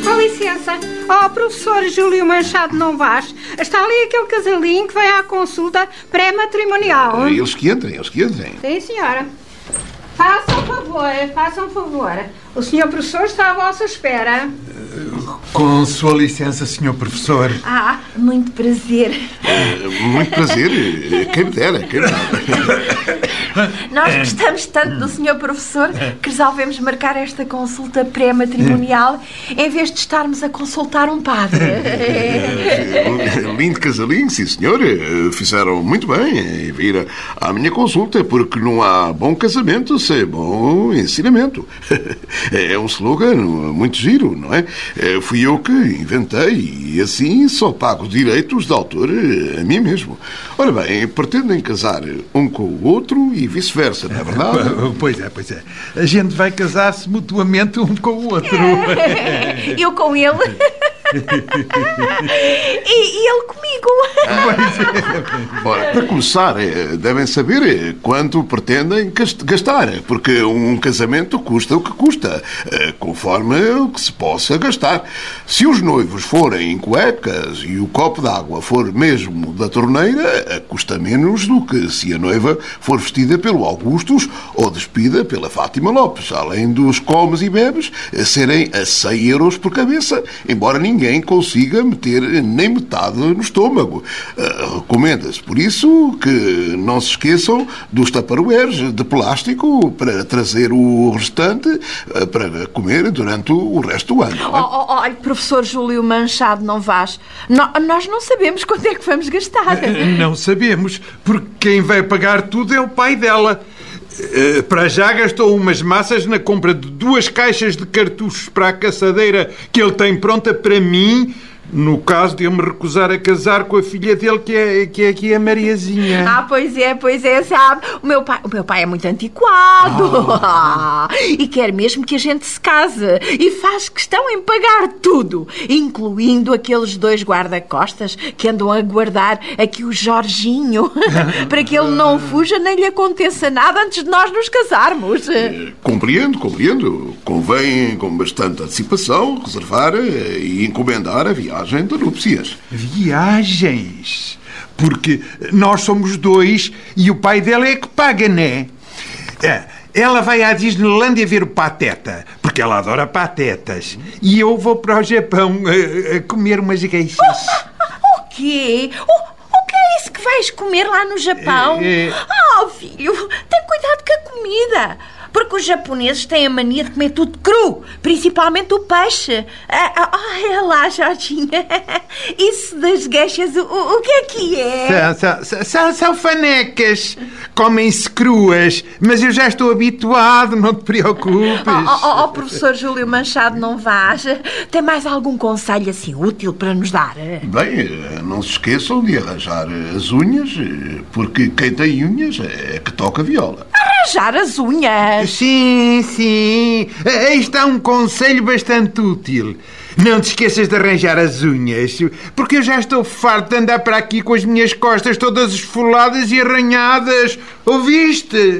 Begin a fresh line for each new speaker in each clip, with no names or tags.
Com licença. Oh, professor Júlio Machado não Vaz. Está ali aquele casalinho que vem à consulta pré-matrimonial.
Eles que entrem.
Sim, senhora. Façam favor. O senhor professor está à vossa espera.
Com sua licença, senhor professor.
Muito prazer.
Muito prazer. Quem me dera.
Nós gostamos tanto do senhor professor que resolvemos marcar esta consulta pré-matrimonial em vez de estarmos a consultar um padre.
Lindo casalinho, sim senhor. Fizeram muito bem em vir à minha consulta, porque não há bom casamento sem bom ensinamento. É um slogan muito giro, não é? Fui eu que inventei e assim só pago direitos de autor a mim mesmo. Ora bem, pretendem casar um com o outro e vice-versa, não é verdade?
Pois é. A gente vai casar-se mutuamente um com o outro.
Eu com ele. E ele comigo.
Ora, para começar, devem saber quanto pretendem gastar, porque um casamento custa o que custa, conforme o que se possa gastar. Se os noivos forem em cuecas e o copo d'água for mesmo da torneira, custa menos do que se a noiva for vestida pelo Augustus ou despida pela Fátima Lopes, além dos comes e bebes serem a 100 euros por cabeça, embora ninguém consiga meter nem metade no estômago. Recomenda-se, por isso, que não se esqueçam dos tupperwares de plástico para trazer o restante para comer durante o resto do ano.
Olha, professor Júlio Machado não Vaz, nós não sabemos quanto é que vamos gastar.
Não sabemos, porque quem vai pagar tudo é o pai dela. Para já gastou umas massas na compra de 2 caixas de cartuchos para a caçadeira que ele tem pronta para mim, no caso de eu me recusar a casar com a filha dele, que é aqui a Mariazinha.
Pois é, sabe? O meu pai é muito antiquado. E quer mesmo que a gente se case. E faz questão em pagar tudo, incluindo aqueles 2 guarda-costas que andam a guardar aqui o Jorginho, para que ele não fuja nem lhe aconteça nada antes de nós nos casarmos.
Compreendo. Convém, com bastante antecipação, reservar e encomendar a viagem de núpcias.
Viagens? Porque nós somos 2 e o pai dela é que paga, né? Ela vai à Disneylândia ver o Pateta, porque ela adora patetas. E eu vou para o Japão a comer umas geishas.
O quê? O que é isso que vais comer lá no Japão? Filho, tem cuidado com a comida. Porque os japoneses têm a mania de comer tudo cru, principalmente o peixe. Olha lá, Jorginha. Isso das geishas, o que é?
São fanecas. Comem-se cruas. Mas eu já estou habituado, não te preocupes.
Professor Júlio Machado não Vaz. Tem mais algum conselho assim útil para nos dar?
Bem, não se esqueçam de arranjar as unhas, porque quem tem unhas é que toca viola.
Arranjar as unhas?
Sim. Aí está um conselho bastante útil. Não te esqueças de arranjar as unhas, porque eu já estou farto de andar para aqui com as minhas costas todas esfoladas e arranhadas. Ouviste?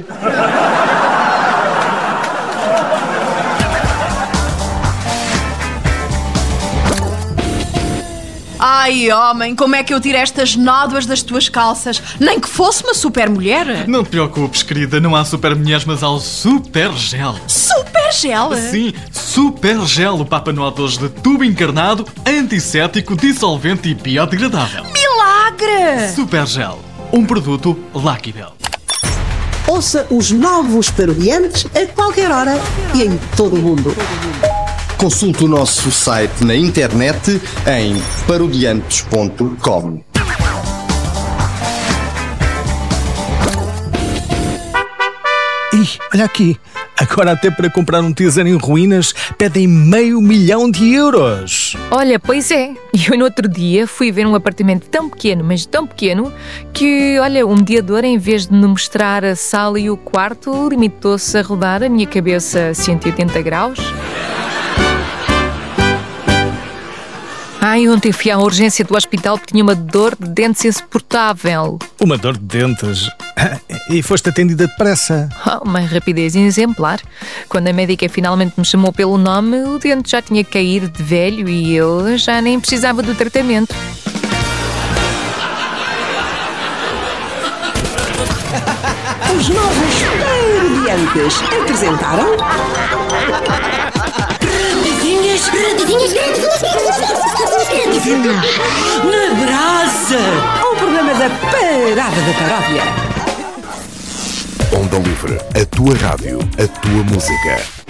Ai, homem, como é que eu tiro estas nódoas das tuas calças? Nem que fosse uma super mulher.
Não te preocupes, querida, não há super mulheres, mas há o Super Gel.
Super Gel?
Sim, Super Gel, o Papa Noel de tubo encarnado, antisséptico, dissolvente e biodegradável.
Milagre!
Super Gel, um produto Lucky Bell.
Ouça os novos Parodiantes a qualquer hora e em todo o mundo.
Consulte o nosso site na internet em parodiantes.com.
Olha aqui, agora até para comprar um tesouro em ruínas pedem 500 mil euros.
Olha, pois é. Eu no outro dia fui ver um apartamento tão pequeno, mas tão pequeno, que, olha, o mediador, em vez de me mostrar a sala e o quarto, limitou-se a rodar a minha cabeça a 180 graus. Ai, ontem fui à urgência do hospital porque tinha uma dor de dentes insuportável.
Uma dor de dentes. E foste atendida depressa.
Uma rapidez exemplar. Quando a médica finalmente me chamou pelo nome, o dente já tinha caído de velho e eu já nem precisava do tratamento.
Os novos parodiantes apresentaram...
Na brasa!
O programa da Parada da Paródia.
Onda Livre, a tua rádio, a tua música.